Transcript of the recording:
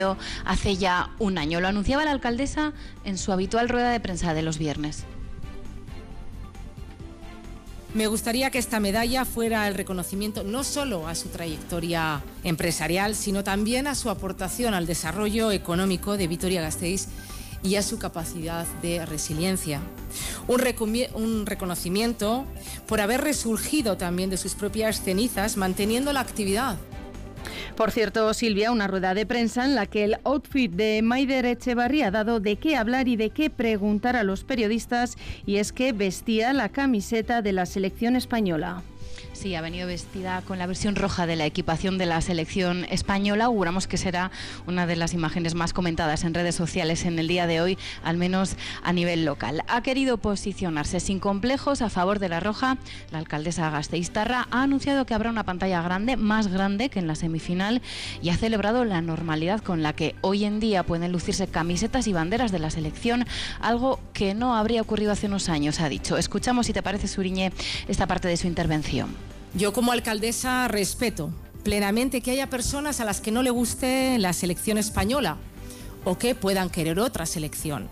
hace ya un año. Lo anunciaba la alcaldesa en su habitual rueda de prensa de los viernes. Me gustaría que esta medalla fuera el reconocimiento no solo a su trayectoria empresarial, sino también a su aportación al desarrollo económico de Vitoria-Gasteiz y a su capacidad de resiliencia. Un reconocimiento por haber resurgido también de sus propias cenizas, manteniendo la actividad. Por cierto, Silvia, una rueda de prensa en la que el outfit de Maider Etxebarria ha dado de qué hablar y de qué preguntar a los periodistas, y es que vestía la camiseta de la selección española. Sí, ha venido vestida con la versión roja de la equipación de la selección española. Auguramos que será una de las imágenes más comentadas en redes sociales en el día de hoy, al menos a nivel local. Ha querido posicionarse sin complejos a favor de la roja. La alcaldesa gasteiztarra ha anunciado que habrá una pantalla grande, más grande que en la semifinal, y ha celebrado la normalidad con la que hoy en día pueden lucirse camisetas y banderas de la selección, algo que no habría ocurrido hace unos años, ha dicho. Escuchamos, si te parece, Suriñe, esta parte de su intervención. Yo, como alcaldesa, respeto plenamente que haya personas a las que no le guste la selección española o que puedan querer otra selección.